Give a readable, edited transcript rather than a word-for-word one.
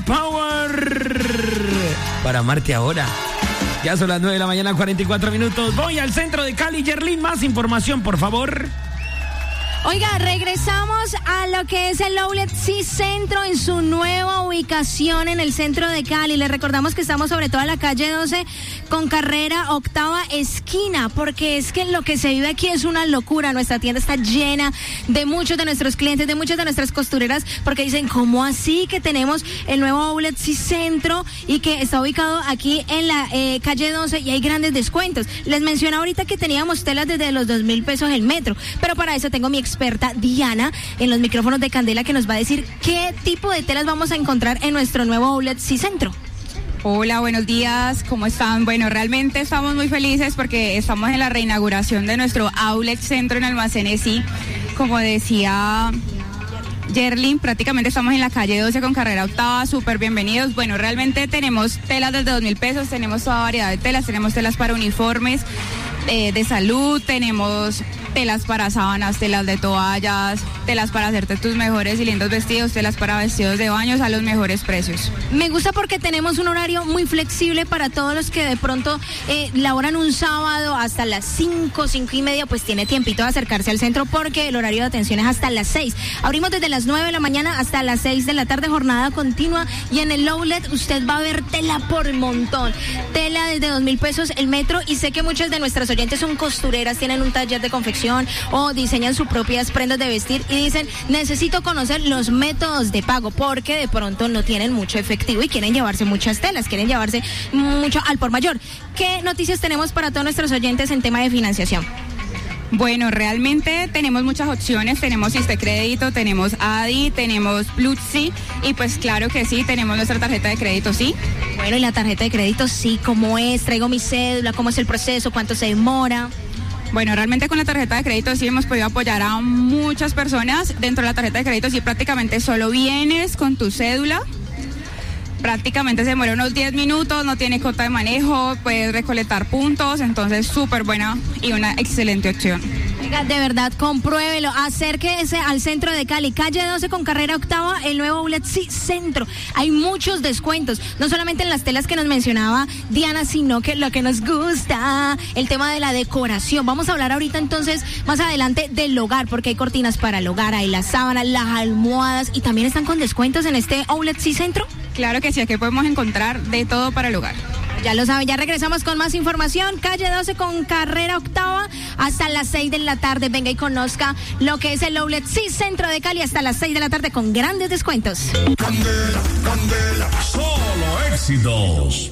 Power para amarte ahora. Ya son las 9 de la mañana, 44 minutos. Voy al centro de Cali. Yerlin, más información, por favor. Oiga, regresamos a lo que es el Outlet Sí Centro en su nueva ubicación en el centro de Cali. Les recordamos que estamos sobre toda la calle 12 con carrera 8ª esquina, porque es que lo que se vive aquí es una locura. Nuestra tienda está llena de muchos de nuestros clientes, de muchas de nuestras costureras, porque dicen, ¿cómo así que tenemos el nuevo Outlet Sí Centro y que está ubicado aquí en la calle 12 y hay grandes descuentos? Les mencioné ahorita que teníamos telas desde los 2.000 pesos el metro, pero para eso tengo mi experta Diana en los micrófonos de Candela, que nos va a decir qué tipo de telas vamos a encontrar en nuestro nuevo Outlet Sí Centro. Hola, buenos días, ¿cómo están? Bueno, realmente estamos muy felices porque estamos en la reinauguración de nuestro Outlet Centro en Almacenes Sí. Como decía Yerlin, prácticamente estamos en la calle 12 con carrera 8ª, súper bienvenidos. Bueno, realmente tenemos telas desde 2.000 pesos, tenemos toda variedad de telas, tenemos telas para uniformes de salud, tenemos telas para sábanas, telas de toallas, telas para hacerte tus mejores y lindos vestidos, telas para vestidos de baños a los mejores precios. Me gusta porque tenemos un horario muy flexible para todos los que de pronto laboran un sábado hasta las 5:30, pues tiene tiempito de acercarse al centro porque el horario de atención es hasta las 6. Abrimos desde las 9 de la mañana hasta las 6 de la tarde, jornada continua, y en el Outlet usted va a ver tela por montón, tela desde 2.000 pesos el metro, y sé que muchas de nuestras oyentes son costureras, tienen un taller de confección o diseñan sus propias prendas de vestir y dicen, necesito conocer los métodos de pago porque de pronto no tienen mucho efectivo y quieren llevarse muchas telas, quieren llevarse mucho al por mayor. ¿Qué noticias tenemos para todos nuestros oyentes en tema de financiación? Bueno, realmente tenemos muchas opciones, tenemos Crédito, tenemos ADI, tenemos Blutzi y pues claro que sí, tenemos nuestra tarjeta de crédito, sí. Bueno, y la tarjeta de crédito, sí, ¿cómo es? Traigo mi cédula, ¿cómo es el proceso? ¿Cuánto se demora? Bueno, realmente con la tarjeta de crédito sí hemos podido apoyar a muchas personas. Dentro de la tarjeta de crédito sí prácticamente solo vienes con tu cédula. Prácticamente se demora unos 10 minutos, no tiene cuota de manejo, puedes recolectar puntos, entonces súper buena y una excelente opción. De verdad, compruébelo, acérquese al centro de Cali, calle 12 con carrera 8ª, el nuevo Outlet Sí Centro. Hay muchos descuentos, no solamente en las telas que nos mencionaba Diana, sino que lo que nos gusta, el tema de la decoración. Vamos a hablar ahorita entonces, más adelante, del hogar, porque hay cortinas para el hogar, hay las sábanas, las almohadas, y también están con descuentos en este Outlet Sí Centro. Claro que sí, aquí podemos encontrar de todo para el hogar. Ya lo saben, ya regresamos con más información. Calle 12 con carrera 8ª hasta las 6 de la tarde. Venga y conozca lo que es el Outlet Sí Centro de Cali hasta las 6 de la tarde con grandes descuentos. Candela, candela, solo éxitos.